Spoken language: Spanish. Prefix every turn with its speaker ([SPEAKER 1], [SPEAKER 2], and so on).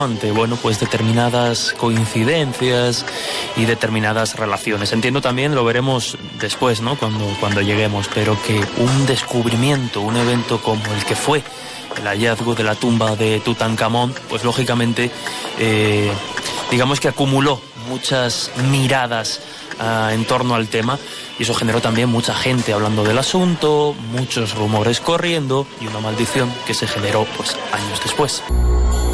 [SPEAKER 1] ante, bueno, pues determinadas coincidencias y determinadas relaciones. Entiendo también, lo veremos después, ¿no? Cuando lleguemos, pero que un descubrimiento, un evento como el que fue el hallazgo de la tumba de Tutankamón, pues lógicamente, digamos que acumuló muchas miradas en torno al tema, y eso generó también mucha gente hablando del asunto, muchos rumores corriendo y una maldición que se generó pues años después.